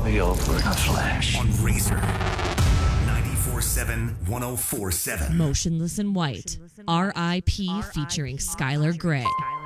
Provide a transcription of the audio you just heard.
all be over in a flash. On Razor. 94.7, 104.7. Motionless in White. R.I.P. featuring Skylar Grey.